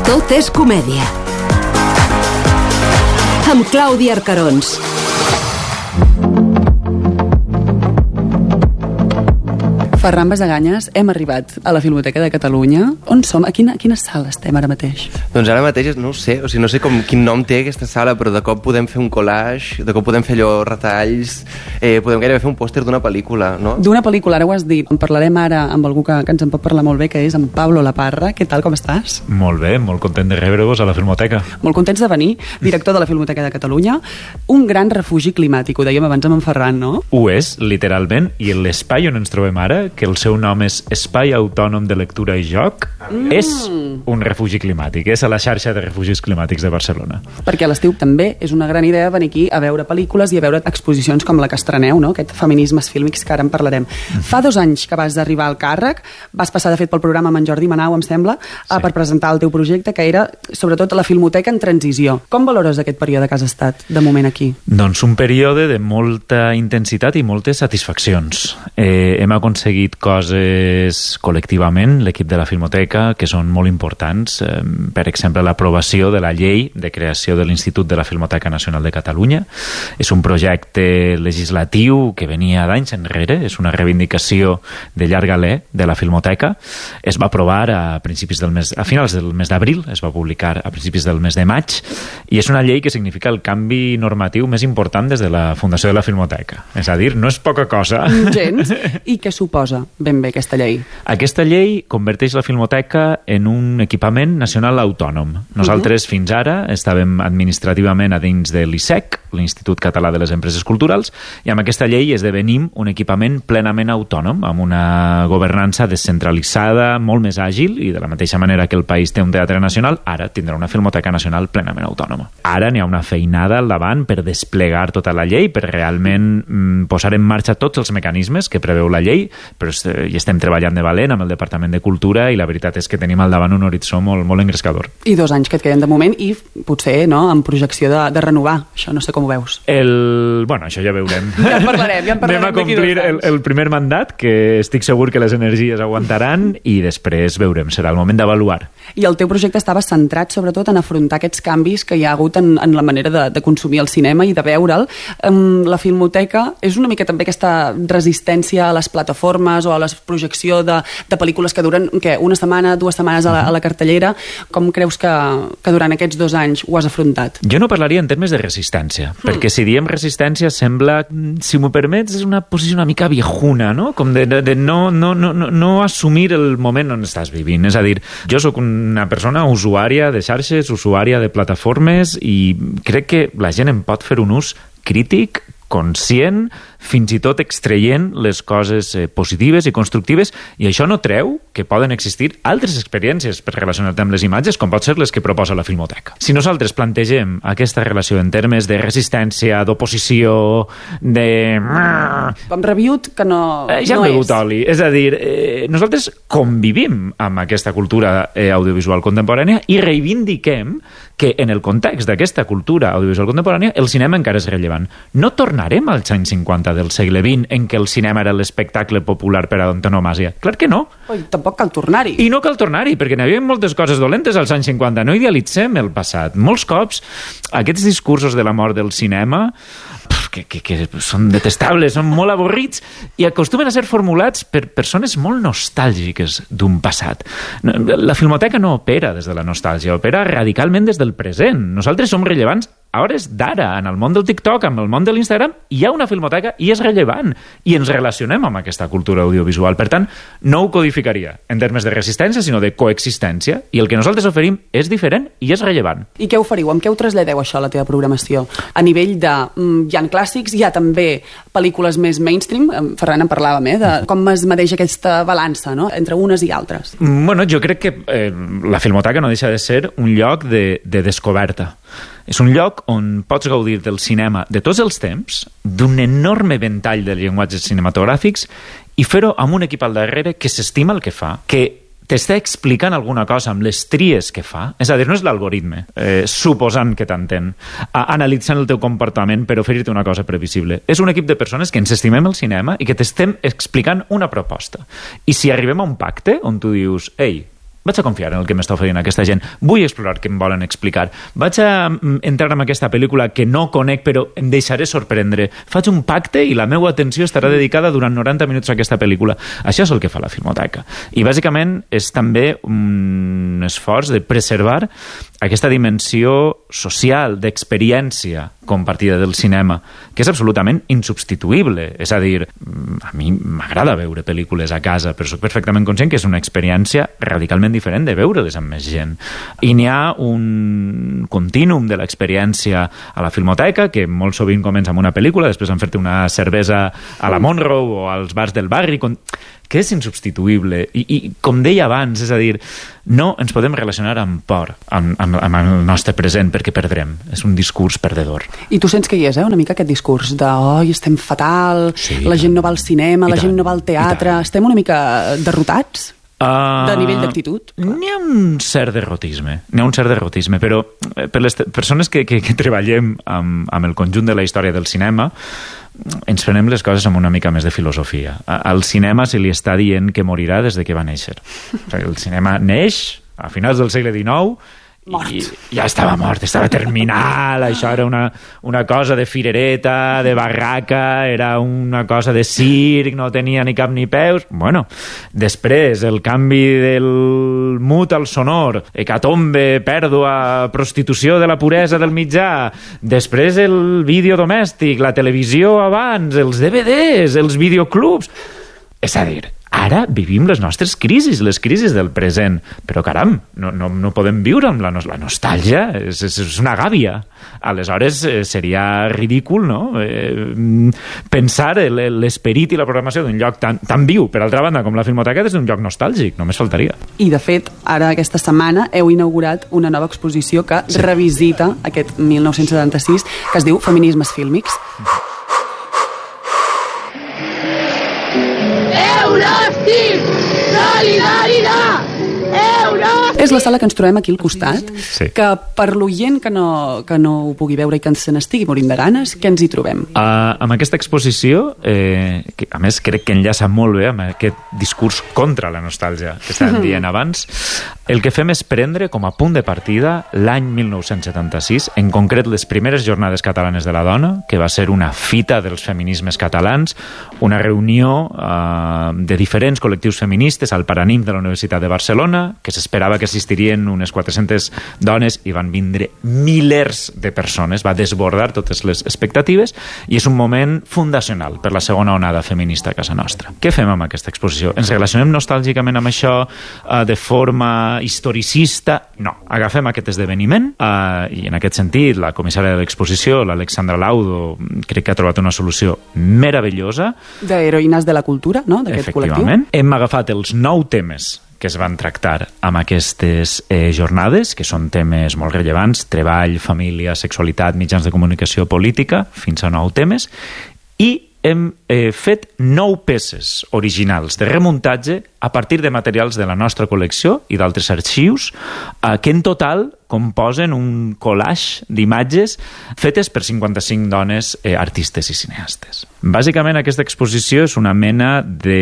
Tot és comèdia. Amb Clàudia Arcarons. Ferran Basaganyes, hem arribat a la Filmoteca de Catalunya. On som? A quina sala estem ara mateix? Doncs ara mateix no ho sé, no sé quin nom té aquesta sala, però de cop podem fer un collage, de cop podem fer allò retalls, podem gairebé fer un pòster d'una pel·lícula, no? D'una pel·lícula, ara ho has dit. En parlarem ara amb algú que ens en pot parlar molt bé, que és en Pablo Laparra. Què tal, com estàs? Molt bé, molt content de rebre-vos a la Filmoteca. Molt contents de venir, director de la Filmoteca de Catalunya. Un gran refugi climàtic, ho dèiem abans amb en Ferran, no? Ho és, literalment, i l'espai on ens trobem ara, que el seu nom és Espai Autònom de Lectura i Joc, és un refugi climàtic, és a la xarxa de refugis climàtics de Barcelona. Perquè a l'estiu també és una gran idea venir aquí a veure pel·lícules i a veure exposicions com la que estreneu, no? Aquest Feminismes fílmics, que ara en parlarem. Fa 2 anys que vas arribar al càrrec, vas passar de fet pel programa amb en Jordi Manau, em sembla, per presentar el teu projecte, que era sobretot la Filmoteca en transició. Com valores aquest període que has estat de moment aquí? Doncs un període de molta intensitat i moltes satisfaccions. Hem aconseguit coses col·lectivament, l'equip de la Filmoteca, que són molt importants. Per exemple, l'aprovació de la llei de creació de l'Institut de la Filmoteca Nacional de Catalunya. És un projecte legislatiu que venia d'anys enrere, és una reivindicació de llarg alè de la Filmoteca. Es va aprovar a finals del mes d'abril, es va publicar a principis del mes de maig, i és una llei que significa el canvi normatiu més important des de la fundació de la Filmoteca. És a dir, no és poca cosa. Gens. I què suposa ben bé aquesta llei? Aquesta llei converteix la Filmoteca en un equipament nacional autònom. Nosaltres fins ara estàvem administrativament a dins de l'ISEC, l'Institut Català de les Empreses Culturals, i amb aquesta llei esdevenim un equipament plenament autònom, amb una governança descentralitzada, molt més àgil, i de la mateixa manera que el país té un teatre nacional, ara tindrà una Filmoteca Nacional plenament autònoma. Ara n'hi ha una feinada al davant per desplegar tota la llei, per realment posar en marxa tots els mecanismes que preveu la llei, però hi estem treballant de valent amb el Departament de Cultura i la veritat és que tenim al davant un horitzó molt engrescador. I 2 anys que et queden de moment i potser en projecció de renovar. Això no sé com ho veus. Bueno, això ja veurem. Ja en parlarem. Anem a complir el primer mandat, que estic segur que les energies aguantaran, i després veurem, serà el moment d'avaluar. I el teu projecte estava centrat sobretot en afrontar aquests canvis que hi ha hagut en la manera de consumir el cinema i de veure'l. La Filmoteca és una mica també aquesta resistència a les plataformes o a la projecció de pel·lícules que duren una setmana, 2 setmanes a la cartellera. Com creus que durant aquests 2 anys ho has afrontat? Jo no parlaria en termes de resistència, perquè si diem resistència sembla, si m'ho permets, és una posició una mica viejuna, no? Com de no assumir el moment on estàs vivint. És a dir, jo sóc una persona usuària de xarxes, usuària de plataformes, i crec que la gent en pot fer un ús crític, conscient, fins i tot extraient les coses positives i constructives, i això no treu que poden existir altres experiències per relacionar-te amb les imatges, com pot ser les que proposa la Filmoteca. Si nosaltres plantegem aquesta relació en termes de resistència, d'oposició, de... Com reviut, que no ja hem begut oli. És a dir, nosaltres convivim amb aquesta cultura audiovisual contemporània i reivindiquem que en el context d'aquesta cultura audiovisual contemporània el cinema encara és rellevant. No tornarem als anys 50 del segle XX en què el cinema era l'espectacle popular per antonomàsia. Clar que no. Tampoc cal tornar-hi. I no cal tornar-hi, perquè n'hi havia moltes coses dolentes als anys 50. No idealitzem el passat. Molts cops aquests discursos de la mort del cinema que són detestables, són molt avorrits i acostumen a ser formulats per persones molt nostàlgiques d'un passat. La Filmoteca no opera des de la nostàlgia, opera radicalment des del present. Nosaltres som rellevants a hores d'ara. En el món del TikTok, en el món de l'Instagram, hi ha una Filmoteca i és rellevant. I ens relacionem amb aquesta cultura audiovisual. Per tant, no ho codificaria en termes de resistència, sinó de coexistència. I el que nosaltres oferim és diferent i és rellevant. I què oferiu? Amb què ho traslladeu, això, a la teva programació? A nivell de... Hi ha clàssics, hi ha també pel·lícules més mainstream. Ferran, en parlàvem, de com es medeix aquesta balança, no?, entre unes i altres. Bueno, jo crec que la Filmoteca no deixa de ser un lloc de descoberta. És un lloc on pots gaudir del cinema de tots els temps, d'un enorme ventall de llenguatges cinematogràfics, i fer-ho amb un equip al darrere que s'estima el que fa, que t'està explicant alguna cosa amb les tries que fa. És a dir, no és l'algoritme, suposant que t'entén, analitzant el teu comportament per oferir-te una cosa previsible. És un equip de persones que ens estimem el cinema i que t'estem explicant una proposta. I si arribem a un pacte on tu dius, ei, vaig a confiar en el que m'està oferint aquesta gent, vull explorar què em volen explicar, vaig a entrar en aquesta pel·lícula que no conec però em deixaré sorprendre, faig un pacte i la meva atenció estarà dedicada durant 90 minuts a aquesta pel·lícula. Això és el que fa la Filmoteca. I bàsicament és també un esforç de preservar aquesta dimensió social, d'experiència compartida del cinema, que és absolutament insubstituïble. És a dir, a mi m'agrada veure pel·lícules a casa, però soc perfectament conscient que és una experiència radicalment diferent de veure-les amb més gent. I n'hi ha un contínuum de l'experiència a la Filmoteca, que molt sovint comença amb una pel·lícula, després han fet una cervesa a la Monroe o als bars del barri, que és insubstituïble. I com deia abans, és a dir, no ens podem relacionar amb por, amb el nostre present, perquè perdrem. És un discurs perdedor. I tu sents que hi és, una mica aquest discurs de oi, estem fatal, sí, la gent no va al cinema, la gent no va al teatre, estem una mica derrotats? De nivell d'actitud? N'hi ha un cert derrotisme, però per les persones que treballem amb el conjunt de la història del cinema, ens prenem les coses amb una mica més de filosofia. Al cinema se li està dient que morirà des de que va néixer. O sigui, el cinema neix a finals del segle XIX i ja estava mort, estava terminal, això era una cosa de firereta, de barraca, era una cosa de circ, no tenia ni cap ni peus. Bueno, després el canvi del mut al sonor, hecatombe, pèrdua, prostitució de la puresa del mitjà, després el vídeo domèstic, la televisió abans, els DVDs, els videoclubs. És a dir, ara vivim les nostres crisis, les crisis del present, però caram, no podem viure amb la nostàlgia, és una gàbia. Aleshores seria ridícul, no? Pensar l'esperit i la programació d'un lloc tan viu, per altra banda, com la Filmoteca, és un lloc nostàlgic, només faltaria. I de fet, ara aquesta setmana heu inaugurat una nova exposició que revisita aquest 1976, que es diu Feminismes fílmics. ¡Solidaridad! És la sala que ens trobem aquí al costat, sí. Que per l'oient que no ho pugui veure i que se n'estigui morint de ganes, què ens hi trobem? Amb aquesta exposició, que a més crec que enllaça molt bé amb aquest discurs contra la nostàlgia que estàvem dient abans, el que fem és prendre com a punt de partida l'any 1976, en concret les primeres jornades catalanes de la dona, que va ser una fita dels feminismes catalans, una reunió de diferents col·lectius feministes al Paranim de la Universitat de Barcelona, que s'esperava que assistirien unes 400 dones i van vindre milers de persones, va desbordar totes les expectatives i és un moment fundacional per la segona onada feminista a casa nostra. Què fem amb aquesta exposició? Ens relacionem nostàlgicament amb això de forma historicista? No. Agafem aquest esdeveniment i en aquest sentit la comissària de l'exposició, l'Alexandra Laudo, crec que ha trobat una solució meravellosa. D'heroïnes de la cultura, no?, d'aquest col·lectiu. Efectivament. Hem agafat els 9 temes que es van tractar amb aquestes jornades, que són temes molt rellevants, treball, família, sexualitat, mitjans de comunicació, política, fins a 9 temes, i hem fet 9 peces originals de remuntatge a partir de materials de la nostra col·lecció i d'altres arxius, que en total composen un collage d'imatges fetes per 55 dones artistes i cineastes. Bàsicament, aquesta exposició és una mena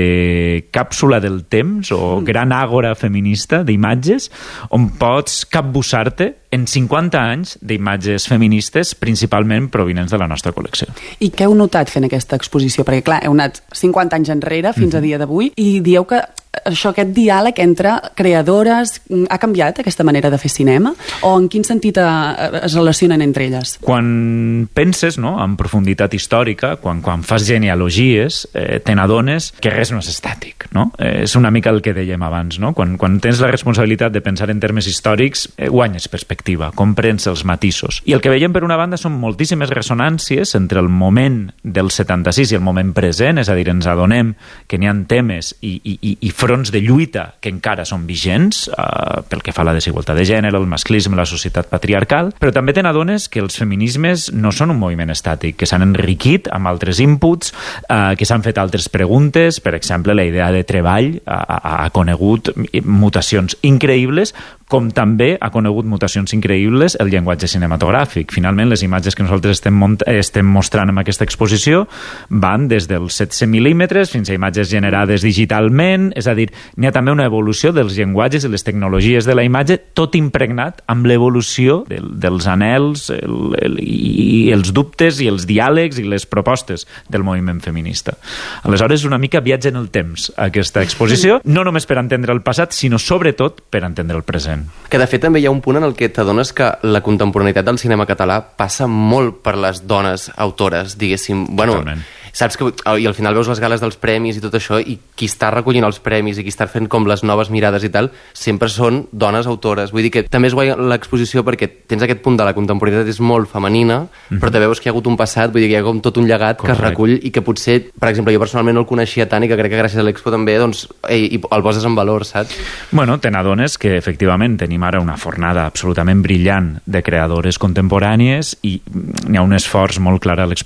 de càpsula del temps o gran àgora feminista d'imatges on pots capbussar-te en 50 anys d'imatges feministes, principalment provinents de la nostra col·lecció. I què heu notat fent aquesta exposició? Perquè, clar, heu anat 50 anys enrere, fins a dia d'avui, i dieu que aquest diàleg entre creadores ha canviat aquesta manera de fer cinema? O en quin sentit es relacionen entre elles? Quan penses, no, en profunditat històrica, quan fas genealogies, te n'adones que res no és estàtic, no? És una mica el que dèiem abans, no? Quan tens la responsabilitat de pensar en termes històrics, guanyes perspectiva, comprens els matisos. I el que veiem, per una banda, són moltíssimes ressonàncies entre el moment del 76 i el moment present, és a dir, ens adonem que n'hi ha temes i fronts de lluita que encara són vigents pel que fa a la desigualtat de gènere, el masclisme, la societat patriarcal, però també te n'adones que els feminismes no són un moviment estàtic, que s'han enriquit amb altres inputs, que s'han fet altres preguntes. Per exemple, la idea de treball ha conegut mutacions increïbles, com també ha conegut mutacions increïbles el llenguatge cinematogràfic. Finalment, les imatges que nosaltres estem mostrant en aquesta exposició van des dels 16 mil·límetres fins a imatges generades digitalment, és a dir, n'hi ha també una evolució dels llenguatges i les tecnologies de la imatge, tot impregnat amb l'evolució dels anhels i els dubtes i els diàlegs i les propostes del moviment feminista. Aleshores, una mica viatge en el temps, aquesta exposició, no només per entendre el passat, sinó sobretot per entendre el present. Que de fet també hi ha un punt en el que t'adones que la contemporaneïtat del cinema català passa molt per les dones autores, diguéssim. Bueno, totalment. Saps que i al final veus les gales dels premis i tot això, i qui està recollint els premis i qui està fent com les noves mirades i tal, sempre són dones autores. Vull dir que també és guai l'exposició perquè tens aquest punt de la contemporaneïtat és molt femenina, però també veus que hi ha hagut un passat, vull dir que hi ha com tot un llegat que es recull i que potser, per exemple, jo personalment no el coneixia tant i que crec que gràcies a l'Expo també doncs, el poses en valor, saps? Bueno, te n'adones que efectivament tenim ara una fornada absolutament brillant de creadores contemporànies i n'hi ha un esforç molt clar a l'exposició